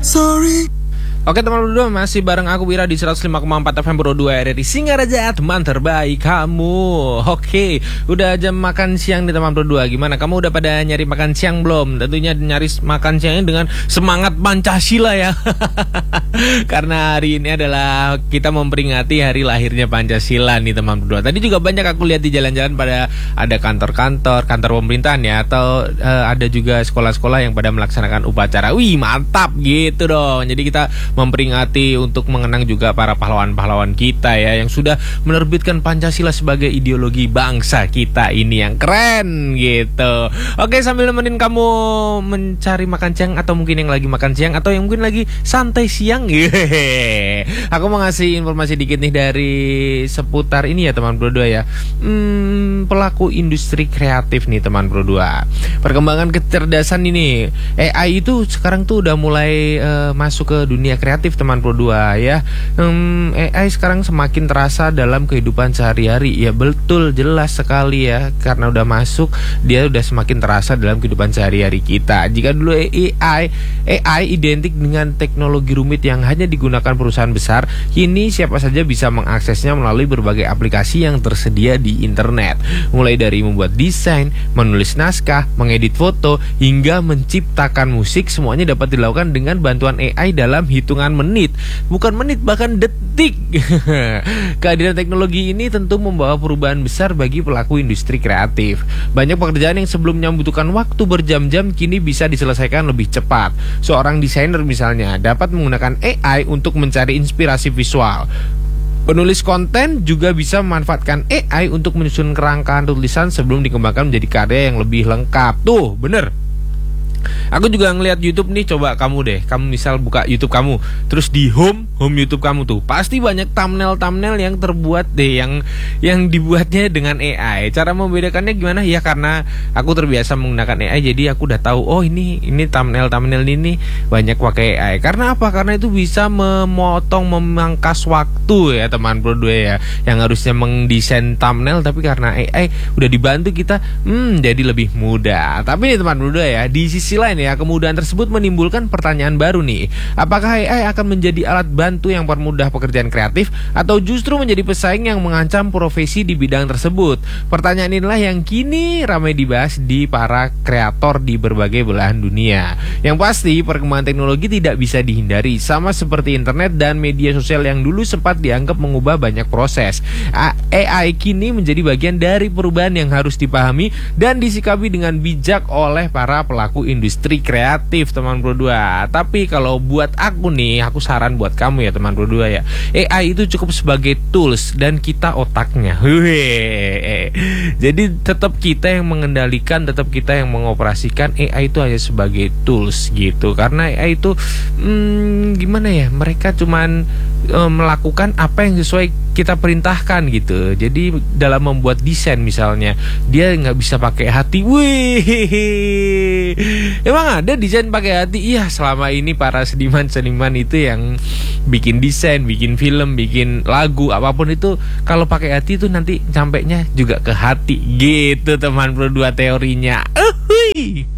Sorry. Oke teman berdua, masih bareng aku Wira di 105,4 FM Pro 2 RRI Singaraja, teman terbaik kamu. Oke, udah jam makan siang nih teman Pro 2. Gimana, kamu udah pada nyari makan siang belum? Tentunya nyari makan siangnya dengan semangat Pancasila ya. Karena hari ini adalah kita memperingati hari lahirnya Pancasila nih teman Pro 2. Tadi juga banyak aku lihat di jalan-jalan pada ada kantor pemerintahan ya, atau ada juga sekolah-sekolah yang pada melaksanakan upacara. Wih, mantap gitu dong. Jadi kita memperingati untuk mengenang juga para pahlawan-pahlawan kita ya, yang sudah menerbitkan Pancasila sebagai ideologi bangsa kita ini yang keren gitu. Oke, sambil nemenin kamu mencari makan siang, atau mungkin yang lagi makan siang, atau yang mungkin lagi santai siang, aku mau ngasih informasi dikit nih dari seputar ini ya teman Pro 2 ya. Pelaku industri kreatif nih teman Pro 2. Perkembangan kecerdasan ini, AI itu sekarang tuh udah mulai masuk ke dunia kreatif teman Pro 2 ya. AI sekarang semakin terasa dalam kehidupan sehari-hari. Ya betul, jelas sekali ya, karena udah masuk, dia udah semakin terasa dalam kehidupan sehari-hari kita. Jika dulu AI identik dengan teknologi rumit yang hanya digunakan perusahaan besar, kini siapa saja bisa mengaksesnya melalui berbagai aplikasi yang tersedia di internet. Mulai dari membuat desain, menulis naskah, mengedit foto, hingga menciptakan musik, semuanya dapat dilakukan dengan bantuan AI dalam hitungan menit, bukan menit, bahkan detik. Kehadiran teknologi ini tentu membawa perubahan besar bagi pelaku industri kreatif. Banyak pekerjaan yang sebelumnya membutuhkan waktu berjam-jam kini bisa diselesaikan lebih cepat. Seorang desainer misalnya dapat menggunakan AI untuk mencari inspirasi visual. Penulis konten juga bisa memanfaatkan AI untuk menyusun kerangkaan tulisan sebelum dikembangkan menjadi karya yang lebih lengkap. Tuh, bener. Aku juga ngeliat YouTube nih, coba kamu deh, kamu misal buka YouTube kamu, terus di home YouTube kamu tuh pasti banyak thumbnail yang terbuat deh, yang dibuatnya dengan AI. Cara membedakannya gimana? Ya karena aku terbiasa menggunakan AI, jadi aku udah tahu, oh ini thumbnail ini banyak pakai AI. Karena apa? Karena itu bisa memangkas waktu ya teman Pro 2 ya, yang harusnya mendesain thumbnail, tapi karena AI udah dibantu kita jadi lebih mudah. Tapi nih teman Pro 2 ya, di sisi lain ya, kemudahan tersebut menimbulkan pertanyaan baru nih. Apakah AI akan menjadi alat bantu yang mempermudah pekerjaan kreatif, atau justru menjadi pesaing yang mengancam profesi di bidang tersebut? Pertanyaan inilah yang kini ramai dibahas di para kreator di berbagai belahan dunia. Yang pasti, perkembangan teknologi tidak bisa dihindari. Sama seperti internet dan media sosial yang dulu sempat dianggap mengubah banyak proses, AI kini menjadi bagian dari perubahan yang harus dipahami dan disikapi dengan bijak oleh para pelaku industri kreatif teman Pro 2. Tapi kalau buat aku nih, aku saran buat kamu ya teman Pro 2 ya, AI itu cukup sebagai tools dan kita otaknya. Jadi tetap kita yang mengendalikan, tetap kita yang mengoperasikan. AI itu hanya sebagai tools gitu. Karena AI itu gimana ya, mereka cuman melakukan apa yang sesuai kita perintahkan gitu. Jadi dalam membuat desain misalnya, dia nggak bisa pakai hati. Emang ada desain pakai hati? Iya, selama ini para seniman itu yang bikin desain, bikin film, bikin lagu, apapun itu, kalau pakai hati itu nanti sampainya juga ke hati gitu teman Pro 2 teorinya.